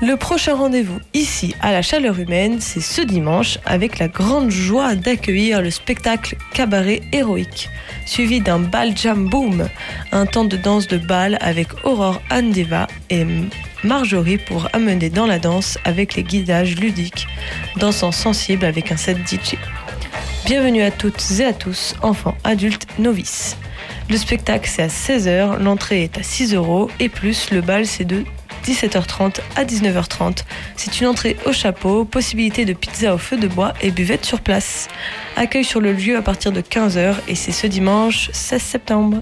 Le prochain rendez-vous ici à la Chaleur Humaine, c'est ce dimanche avec la grande joie d'accueillir le spectacle Cabaret Héroïque, suivi d'un bal jam boom, un temps de danse de bal avec Aurore Andeva et Marjorie pour amener dans la danse avec les guidages ludiques, dansant sensible avec un set DJ. Bienvenue à toutes et à tous, enfants, adultes, novices. Le spectacle c'est à 16h, l'entrée est à 6€ et plus le bal c'est de 17h30 à 19h30. C'est une entrée au chapeau, possibilité de pizza au feu de bois et buvette sur place. Accueil sur le lieu à partir de 15h et c'est ce dimanche 16 septembre.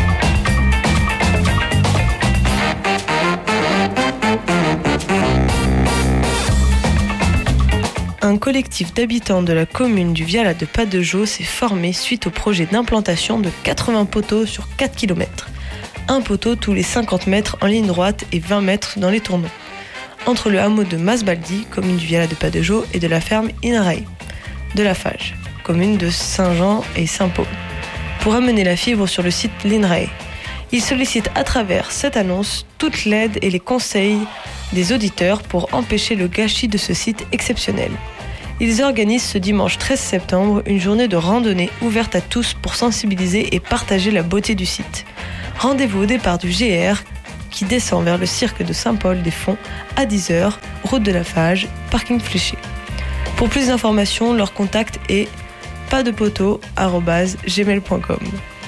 Un collectif d'habitants de la commune du Vialat de Pas-de-Jaux s'est formé suite au projet d'implantation de 80 poteaux sur 4 km. Un poteau tous les 50 mètres en ligne droite et 20 mètres dans les tournois. Entre le hameau de Masbaldi, commune du Vialat de Pas-de-Jaux, et de la ferme Inrae, de la Fage, commune de Saint-Jean et Saint-Paul, pour amener la fibre sur le site l'Inrae. Ils sollicitent à travers cette annonce toute l'aide et les conseils des auditeurs pour empêcher le gâchis de ce site exceptionnel. Ils organisent ce dimanche 13 septembre une journée de randonnée ouverte à tous pour sensibiliser et partager la beauté du site. Rendez-vous au départ du GR qui descend vers le cirque de Saint-Paul-des-Fonds à 10h, route de la Fage, parking fléché. Pour plus d'informations, leur contact est pasdepoteau@gmail.com.